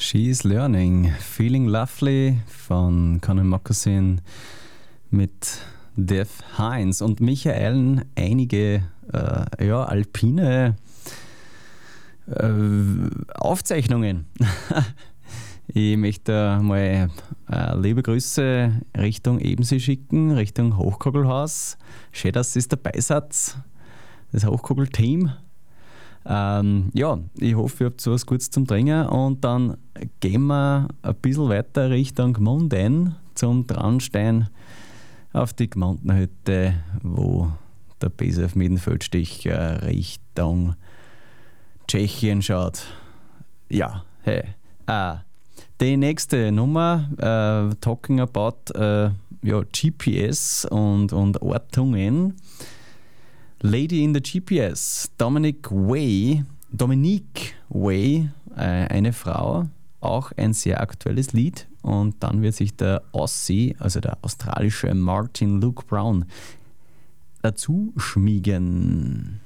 She's Learning, Feeling Lovely von Conor Moccasin mit Dev Heinz und Michaelen einige alpine Aufzeichnungen. Ich möchte mal liebe Grüße Richtung Ebensee schicken, Richtung Hochkogelhaus. Schön, dass ihr dabei seid, das Hochkogel-Team. Ich hoffe, ihr habt so was Gutes zum Trinken und dann gehen wir ein bisschen weiter Richtung Gmunden zum Traunstein auf die Gmundenhütte, wo der BSF Miedenfeldstich Richtung Tschechien schaut. Ja, hey. Die nächste Nummer, talking about GPS und Ortungen. Lady in the GPS, Dominique Way, eine Frau, auch ein sehr aktuelles Lied. Und dann wird sich der Aussie, also der australische Martin Luke Brown, dazu schmiegen.